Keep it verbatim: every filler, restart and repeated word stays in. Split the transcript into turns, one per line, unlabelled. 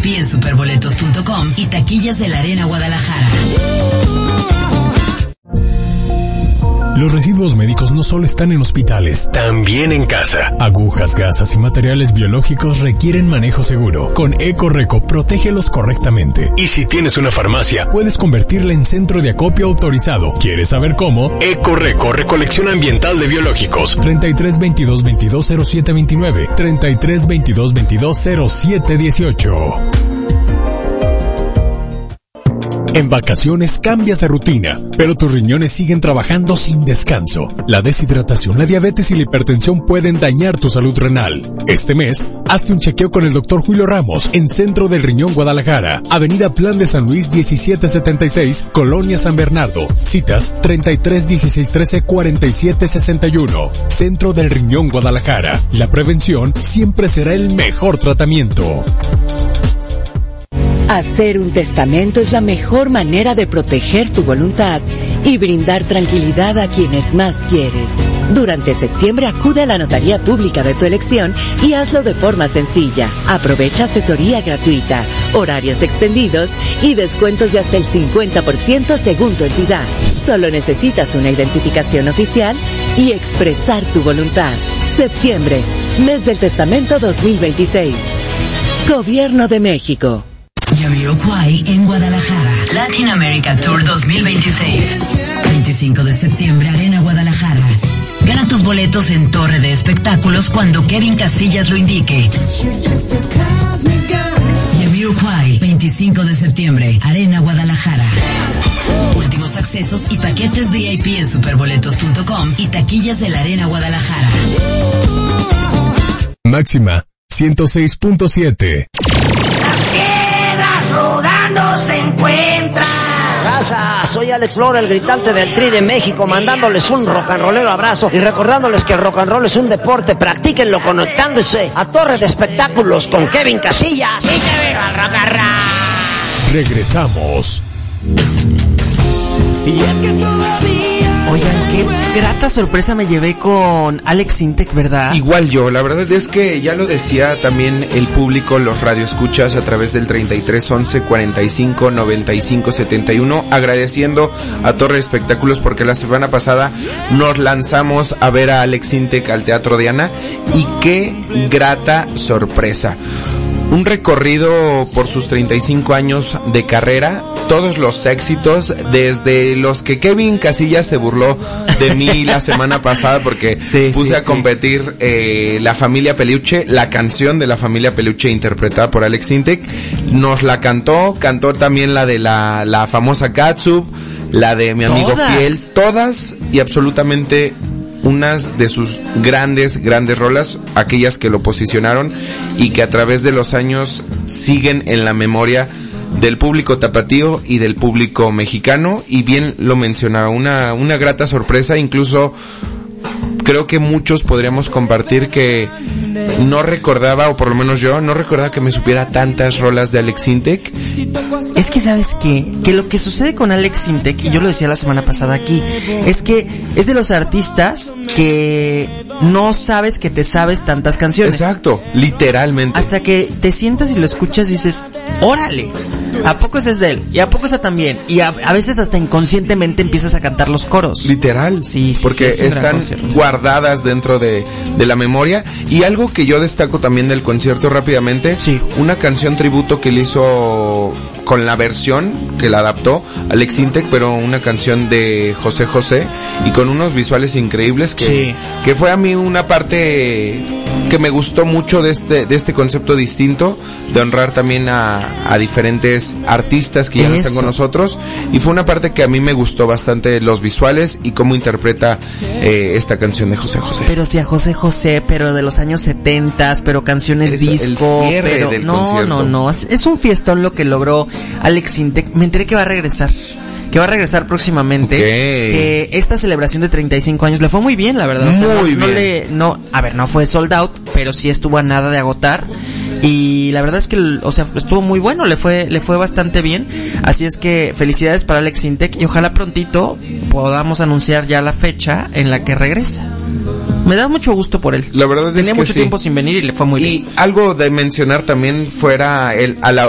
P en superboletos punto com y taquillas de la Arena Guadalajara.
Los residuos médicos no solo están en hospitales, también en casa. Agujas, gasas y materiales biológicos requieren manejo seguro. Con EcoReco, protégelos correctamente. Y si tienes una farmacia, puedes convertirla en centro de acopio autorizado. ¿Quieres saber cómo? EcoReco, recolección ambiental de biológicos. treinta y tres veintidós veintidós cero siete veintinueve, treinta y tres veintidós veintidós cero siete dieciocho. En vacaciones cambias de rutina, pero tus riñones siguen trabajando sin descanso. La deshidratación, la diabetes y la hipertensión pueden dañar tu salud renal. Este mes, hazte un chequeo con el doctor Julio Ramos en Centro del Riñón Guadalajara, Avenida Plan de San Luis diecisiete setenta y seis, Colonia San Bernardo. Citas treinta y tres dieciséis trece cuarenta y siete sesenta y uno. Centro del Riñón Guadalajara. La prevención siempre será el mejor tratamiento.
Hacer un testamento es la mejor manera de proteger tu voluntad y brindar tranquilidad a quienes más quieres. Durante septiembre acude a la notaría pública de tu elección y hazlo de forma sencilla. Aprovecha asesoría gratuita, horarios extendidos y descuentos de hasta el cincuenta por ciento según tu entidad. Solo necesitas una identificación oficial y expresar tu voluntad. Septiembre, mes del testamento dos mil veintiséis. Gobierno de México.
Jamiroquai en Guadalajara. Latin America Tour dos mil veintiséis. veinticinco de septiembre, Arena Guadalajara. Gana tus boletos en Torre de Espectáculos cuando Kevin Casillas lo indique. Jamiroquai, veinticinco de septiembre, Arena Guadalajara. Últimos accesos y paquetes V I P en superboletos punto com y taquillas de la Arena Guadalajara.
Máxima ciento seis punto siete.
Rodando se encuentra.
Raza, soy Alex Flora, el gritante del Tri de México, mandándoles un rock and rollero abrazo y recordándoles que el rock and roll es un deporte, practíquenlo conectándose a Torre de Espectáculos con Kevin Casillas.
Y que viva el rock and roll.
Regresamos.
Y es que todavía... Oigan, qué grata sorpresa me llevé con Alex Sintek, ¿verdad?
Igual yo, la verdad es que ya lo decía también el público, los radioescuchas a través del treinta y tres once cuarenta y cinco noventa y cinco setenta y uno, agradeciendo a Torre de Espectáculos porque la semana pasada nos lanzamos a ver a Alex Sintek al Teatro Diana y qué grata sorpresa. Un recorrido por sus treinta y cinco años de carrera, todos los éxitos, desde los que Kevin Casillas se burló de mí la semana pasada porque sí, puse sí, a competir sí. eh, La Familia Peluche, la canción de La Familia Peluche interpretada por Alex Sintek, nos la cantó, cantó también la de la, la famosa Catsup, la de Mi Amigo ¿Todas? Fiel, todas y absolutamente unas de sus grandes, grandes rolas, aquellas que lo posicionaron y que a través de los años siguen en la memoria del público tapatío y del público mexicano, y bien lo mencionaba, una, una grata sorpresa, incluso creo que muchos podríamos compartir que no recordaba, o por lo menos yo, no recordaba que me supiera tantas rolas de Alex Sintek.
Es que sabes qué, que lo que sucede con Alex Sintek, y yo lo decía la semana pasada aquí, es que es de los artistas que no sabes que te sabes tantas canciones.
Exacto, literalmente.
Hasta que te sientas y lo escuchas y dices, órale, ¿a poco ese es de él? ¿Y a poco esa también? Y a, a veces hasta inconscientemente empiezas a cantar los coros.
Literal.
Sí, sí,
porque
sí, es
están guardadas dentro de, de la memoria. Y algo que yo destaco también del concierto rápidamente,
sí.
una canción tributo que él hizo con la versión que la adaptó Alex Sintek, pero una canción de José José y con unos visuales increíbles que,
sí.
que fue a mí una parte que me gustó mucho de este, de este concepto distinto, de honrar también a, a diferentes artistas que ya no están con nosotros, y fue una parte que a mí me gustó bastante, los visuales y cómo interpreta eh, esta canción de José José.
Pero sí a José José, pero de los años setentas, pero canciones
es
disco,
el
pero
del
no,
concierto.
no, no, es, es un fiestón lo que logró Alex Sintek. Me enteré que va a regresar. Que va a regresar próximamente.
Okay.
Eh, esta celebración de treinta y cinco años le fue muy bien, la verdad. O sea,
muy
no,
bien.
No le, no, a ver, no fue sold out, pero sí estuvo a nada de agotar. Y la verdad es que, o sea, estuvo muy bueno, le fue, le fue bastante bien. Así es que felicidades para Alex Sintek y ojalá prontito podamos anunciar ya la fecha en la que regresa. Me da mucho gusto por él.
La verdad es
Tenía
que
mucho
sí.
tiempo sin venir y le fue muy
y
bien.
Y algo de mencionar también fuera el, a la,